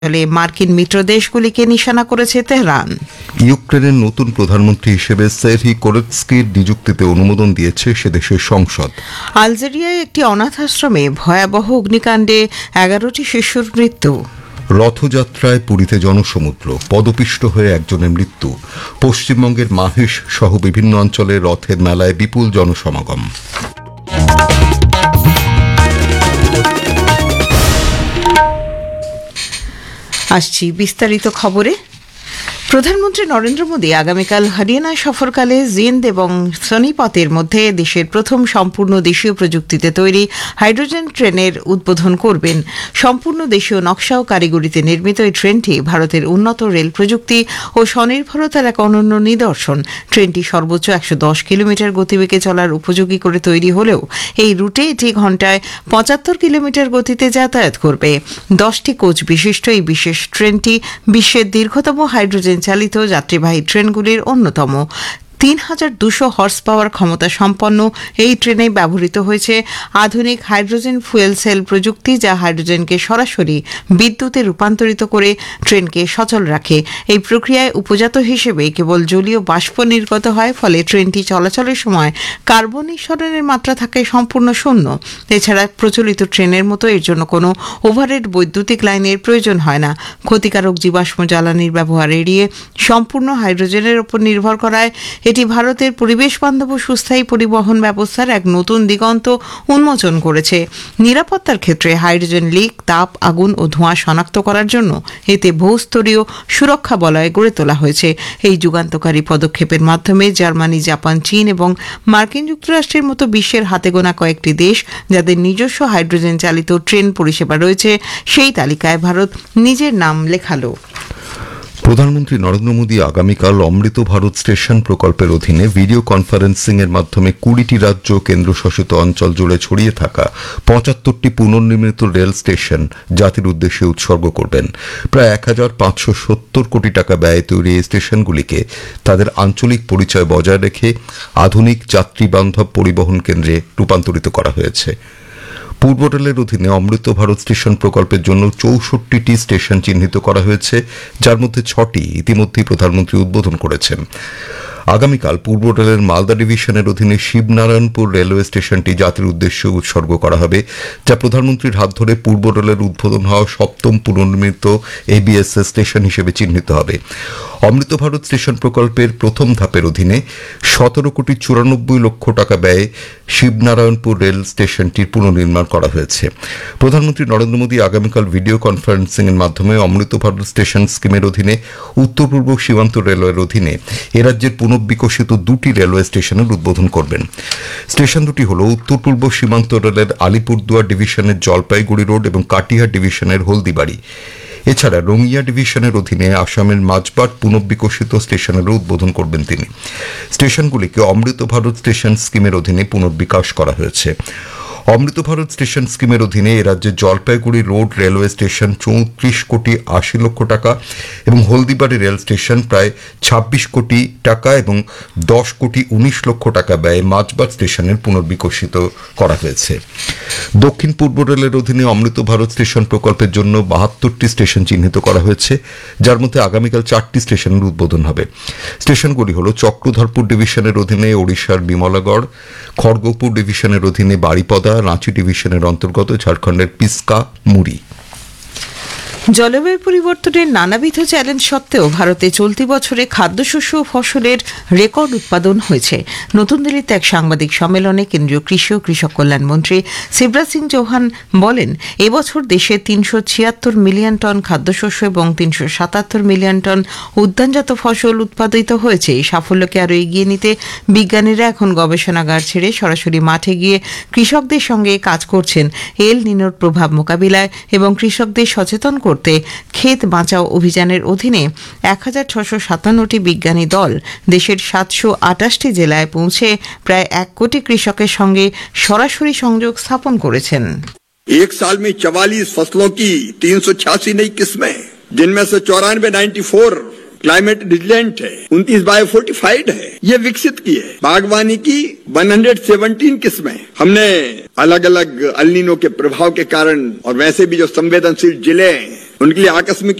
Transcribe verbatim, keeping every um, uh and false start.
ফলে মার্কিন মিত্র দেশগুলিকে নিশানা করেছে তেহরান। ইউক্রেনের নতুন প্রধানমন্ত্রী হিসেবে সেরহি কোরেৎস্কির নিযুক্তিতে অনুমোদন দিয়েছে সে দেশের সংসদ। আলজেরিয়ায় একটি অনাথ আশ্রমে ভয়াবহ অগ্নিকাণ্ডে এগারোটি শিশুর মৃত্যু। রথযাত্রায় পুরীতে জনসমুদ্র, পদপিষ্ট হয়ে একজনের মৃত্যু। পশ্চিমবঙ্গের মাহেশ সহ বিভিন্ন অঞ্চলে রথের মেলায় বিপুল জনসমাগম। আসছি বিস্তারিত খবরে। প্রধানমন্ত্রী নরেন্দ্র মোদী আগামীকাল হরিয়ানা সফরকালে জিন্দ এবং সোনিপতের মধ্যে দেশের প্রথম সম্পূর্ণ দেশীয় প্রযুক্তিতে তৈরি হাইড্রোজেন ট্রেনের উদ্বোধন করবেন। সম্পূর্ণ দেশীয় নকশা ও কারিগরিতে নির্মিত এই ট্রেনটি ভারতের উন্নত রেল প্রযুক্তি ও স্বনির্ভরতার এক অনন্য নিদর্শন। ট্রেনটি সর্বোচ্চ একশো দশ কিলোমিটার গতিবেগে চলার উপযোগী করে তৈরি হলেও এই রুটে এটি ঘণ্টায় পঁচাত্তর কিলোমিটার গতিতে যাতায়াত করবে। দশটি কোচ বিশিষ্ট এই বিশেষ ট্রেনটি বিশ্বের দীর্ঘতম হাইড্রোজেন চালিত যাত্রীবাহী ট্রেনগুলির অন্যতম। তিন হাজার দুশো হর্স পাওয়ার ক্ষমতা সম্পন্ন এই ট্রেনে ব্যবহৃত হয়েছে আধুনিক হাইড্রোজেন ফুয়েল সেল প্রযুক্তি, যা হাইড্রোজেনকে সরাসরি বিদ্যুতে রূপান্তরিত করে ট্রেনকে সচল রাখে। এই প্রক্রিয়ায় উপজাত হিসেবে কেবল জলীয় বাষ্প নির্গত হয়, ফলে ট্রেনটি চলাচলের সময় কার্বন নিঃসরণের মাত্রা থাকে সম্পূর্ণ শূন্য। এছাড়া প্রচলিত ট্রেনের মতো এর জন্য কোনো ওভারহেড বৈদ্যুতিক লাইনের প্রয়োজন হয় না। ক্ষতিকারক জীবাশ্ম জ্বালানির ব্যবহার এড়িয়ে সম্পূর্ণ হাইড্রোজেনের উপর নির্ভর করায় এটি ভারতের পরিবেশ বান্ধব ও সুস্থায়ী পরিবহন ব্যবস্থার এক নতুন দিগন্ত উন্মোচন করেছে। নিরাপত্তার ক্ষেত্রে হাইড্রোজেন লিক, তাপ, আগুন ও ধোঁয়া শনাক্ত করার জন্য এতে বহুস্তরীয় সুরক্ষা বলয় গড়ে তোলা হয়েছে। এই যুগান্তকারী পদক্ষেপের মাধ্যমে জার্মানি, জাপান, চীন এবং মার্কিন যুক্তরাষ্ট্রের মতো বিশ্বের হাতে গোনা কয়েকটি দেশ যাদের নিজস্ব হাইড্রোজেন চালিত ট্রেন পরিষেবা রয়েছে, সেই তালিকায় ভারত নিজের নাম লেখালো। প্রধানমন্ত্রী নরেন্দ্র মোদী আগামীকাল অমৃত ভারত স্টেশন প্রকল্পের অধীনে ভিডিও কনফারেন্সিং এর মাধ্যমে কুড়িটি রাজ্য কেন্দ্রশাসিত অঞ্চল জুড়ে ছড়িয়ে থাকা পঁচাত্তরটি পুনর্নির্মিত রেল স্টেশন জাতির উদ্দেশ্যে উৎসর্গ করবেন। প্রায় এক হাজার পাঁচশো সত্তর কোটি টাকা ব্যয়ে তৈরি এই স্টেশনগুলিকে তাদের আঞ্চলিক পরিচয় বজায় রেখে আধুনিক যাত্রীবান্ধব পরিবহন কেন্দ্রে রূপান্তরিত করা হয়েছে। পূর্ব রেলের অধীনে অমৃত ভারত স্টেশন প্রকল্পের জন্য চৌষট্টিটি স্টেশন চিহ্নিত করা হয়েছে, যার মধ্যে ছটি ইতিমধ্যেই প্রধানমন্ত্রী উদ্বোধন করেছেন। আগামীকাল পূর্ব রেলের মালদা ডিভিশনের অধীনে শিবনারায়ণপুর রেলওয়ে স্টেশনটি জাতির উদ্দেশ্যে উৎসর্গ করা হবে, যা প্রধানমন্ত্রীর হাত ধরে পূর্ব রেলের উদ্বোধন হওয়া সপ্তম পুনর্নির্মিত এবিএসএস স্টেশন হিসেবে চিহ্নিত হবে। অমৃত ভারত স্টেশন প্রকল্পের প্রথম ধাপের অধীনে সতেরো কোটি চুরানব্বই লক্ষ টাকা ব্যয়ে শিবনারায়ণপুর রেল স্টেশনটির পুনর্নির্মাণ করা হয়েছে। প্রধানমন্ত্রী নরেন্দ্র মোদী আগামীকাল ভিডিও কনফারেন্সিং এর মাধ্যমে অমৃত ভারত স্টেশন স্কিমের অধীনে উত্তর পূর্ব সীমান্ত রেলওয়ের অধীনে এ রাজ্যের পুনর্বিকশিত দুটি রেলওয়ে স্টেশনের উদ্বোধন করবেন। স্টেশন দুটি হল উত্তর পূর্ব সীমান্ত রেলের আলিপুরদুয়ার ডিভিশনের জলপাইগুড়ি রোড এবং কাটিহার ডিভিশনের হলদিবাড়ি। এছাড়া রঙ্গিয়া ডিভিশনের অধীনে আসামের মাঝবাট পুনর্বিকশিত স্টেশনেরও উদ্বোধন করবেন তিনি। স্টেশনগুলিকে অমৃত ভারত স্টেশন স্কিমের অধীনে পুনর্বিকাশ করা হয়েছে। অমৃত ভারত স্টেশন স্কিমের অধীনে এ রাজ্যে জলপাইগুড়ি রোড রেলওয়ে স্টেশন চৌত্রিশ কোটি আশি লক্ষ টাকা এবং হলদিবাড়ি রেল স্টেশন প্রায় ছাব্বিশ কোটি টাকা এবং দশ কোটি উনিশ লক্ষ টাকা ব্যয়ে মাঝবাট স্টেশনের পুনর্বিকশিত করা হয়েছে। দক্ষিণ পূর্ব রেলের অধীনে অমৃত ভারত স্টেশন প্রকল্পের জন্য বাহাত্তরটি স্টেশন চিহ্নিত করা হয়েছে, যার মধ্যে আগামীকাল চারটি স্টেশনের উদ্বোধন হবে। স্টেশনগুলি হল চক্রধরপুর ডিভিশনের অধীনে ওড়িশার বিমলাগড়, খড়গপুর ডিভিশনের অধীনে বাড়িপদা, রাঁচি ডিভিশনের অন্তর্গত ঝাড়খণ্ডের পিস্কা, মুড়ি। জলবায়ু পরিবর্তনের নানাবিধ চ্যালেঞ্জ সত্ত্বেও ভারতে চলতি বছরে খাদ্যশস্য ও ফসলের রেকর্ড উৎপাদন হয়েছে। নতুন দিল্লিতে এক সাংবাদিক সম্মেলনে কেন্দ্রীয় কৃষি ও কৃষক কল্যাণ মন্ত্রী শিবরাজ সিং চৌহান বলেন, এবছর দেশে তিনশো ছিয়াত্তর মিলিয়ন টন খাদ্যশস্য এবং তিনশো সাতাত্তর মিলিয়ন টন উদ্যানজাত ফসল উৎপাদিত হয়েছে। এই সাফল্যকে আরও এগিয়ে নিতে বিজ্ঞানীরা এখন গবেষণাগার ছেড়ে সরাসরি মাঠে গিয়ে কৃষকদের সঙ্গে কাজ করছেন। এল নিনোর প্রভাব মোকাবিলায় এবং কৃষকদের সচেতন করতে ক্ষেত বাঁচাও অভিযানের অধীনে এক হাজার ছশো সাতান্নটি বিজ্ঞানী দল দেশের সাতশো আটাশটি জেলায় পৌঁছে প্রায় এক কোটি কৃষকের সঙ্গে সরাসরি সংযোগ স্থাপন করেছেন। एक साल में चवालीस फसलों की तीन सौ छियासी नई किस्में, जिनमें से चौरानवे नाइन्टी फोर क्लाइमेट रिजिलेंट है, उनतीस बायो फोर्टिफाइड है, ये विकसित की है। बागवानी की एक सौ सत्रह किस्में हमने अलग अलग अल नीनो के प्रभाव के कारण और वैसे भी जो संवेदनशील जिले उनके लिए आकस्मिक